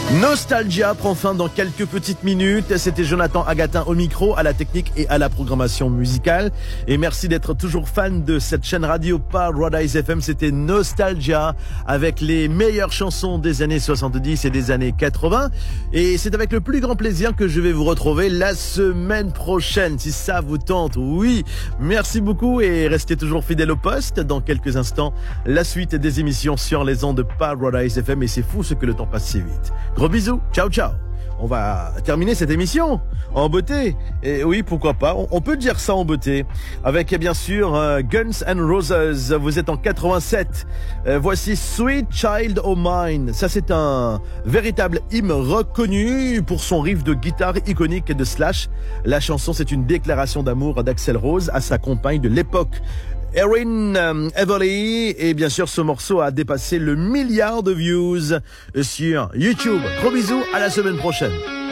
Nostalgia prend fin dans quelques petites minutes. C'était Jonathan Agatin au micro, à la technique et à la programmation musicale. Et merci d'être toujours fan de cette chaîne radio Paradise FM. C'était Nostalgia avec les meilleures chansons des années 70 et des années 80. Et c'est avec le plus grand plaisir que je vais vous retrouver la semaine prochaine, si ça vous tente. Oui, merci beaucoup et restez toujours fidèles au poste. Dans quelques instants, la suite des émissions sur les ondes de Paradise FM. Et c'est fou ce que le temps passe si vite. Gros bisous, ciao ciao. On va terminer cette émission en beauté. Et oui, pourquoi pas, on peut dire ça en beauté. Avec bien sûr Guns N' Roses, vous êtes en 87. Voici Sweet Child O' Mine. Ça c'est un véritable hymne reconnu pour son riff de guitare iconique de Slash. La chanson c'est une déclaration d'amour d'Axl Rose à sa compagne de l'époque, Erin Everly, et bien sûr ce morceau a dépassé le 1 milliard de views sur YouTube. Gros bisous, à la semaine prochaine.